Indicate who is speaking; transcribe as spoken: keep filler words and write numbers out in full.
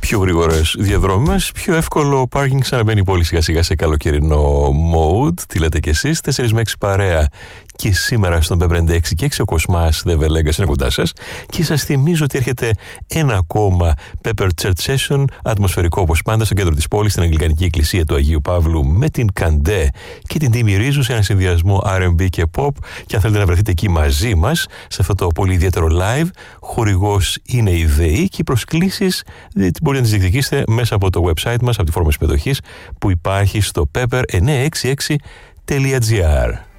Speaker 1: Πιο γρήγορες διαδρόμες, πιο εύκολο πάρκινγκ, ξαναμπαίνει η πόλη σιγά σιγά σε καλοκαιρινό mode. Τι λέτε κι εσείς, τέσσερα με έξι παρέα. Και σήμερα στον πι τριάντα έξι και έξι ο Κοσμάς The Vegas είναι κοντά σας. Και σας θυμίζω ότι έρχεται ένα ακόμα Pepper Church Session, ατμοσφαιρικό όπως πάντα, στο κέντρο της πόλης, στην Αγγλικανική Εκκλησία του Αγίου Παύλου, με την Καντέ και την Τίμη Ρίζου σε ένα συνδυασμό αρ εντ μπι και pop. Και αν θέλετε να βρεθείτε εκεί μαζί μας, σε αυτό το πολύ ιδιαίτερο live, χορηγός είναι η ΔΕΗ και οι προσκλήσεις μπορείτε να τις διεκδικήσετε μέσα από το website μας, από τη φόρμα συμμετοχής που υπάρχει στο pepper εννιακόσια εξήντα έξι τελεία τζι άρ.